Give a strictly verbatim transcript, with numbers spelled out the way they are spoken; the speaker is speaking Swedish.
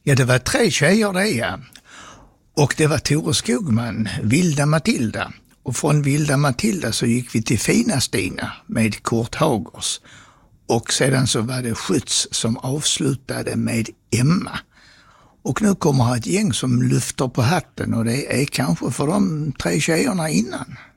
Ja, det var tre tjejer det, ja. Och det var Tore Skogman, Vilda Matilda. Och från Vilda Matilda så gick vi till Fina Stina med Kurt Hagers. Och sedan så var det Skjuts som avslutade med Emma. Och nu kommer ett gäng som lyfter på hatten och det är kanske för de tre tjejerna innan.